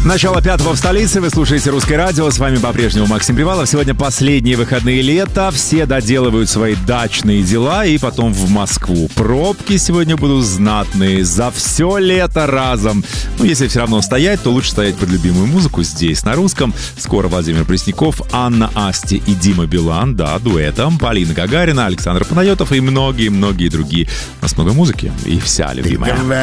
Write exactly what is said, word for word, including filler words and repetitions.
Начало пятого в столице. Вы слушаете «Русское радио». С вами по-прежнему Максим Привалов. Сегодня последние выходные лета. Все доделывают свои дачные дела и потом в Москву. Пробки сегодня будут знатные. За все лето разом. Ну, если все равно стоять, то лучше стоять под любимую музыку здесь, на русском. Скоро Владимир Пресняков, Анна Асти и Дима Билан. Да, дуэтом. Полина Гагарина, Александр Панайотов и многие-многие другие. У нас много музыки и вся любимая.